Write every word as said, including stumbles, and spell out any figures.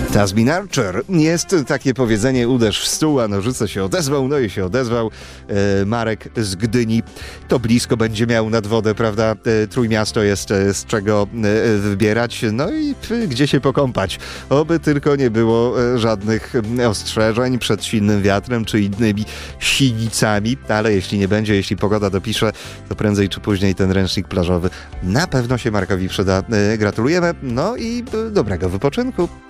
Tasmin Archer. Jest takie powiedzenie: uderz w stół, a nożyce się odezwał. No i się odezwał. E, Marek z Gdyni. To blisko będzie miał nad wodę, prawda? E, Trójmiasto jest e, z czego e, wybierać. No i e, gdzie się pokąpać. Oby tylko nie było e, żadnych e, ostrzeżeń przed silnym wiatrem czy innymi sinicami. Ale jeśli nie będzie, jeśli pogoda dopisze, to prędzej czy później ten ręcznik plażowy na pewno się Markowi przyda. E, gratulujemy. No i e, dobrego wypoczynku.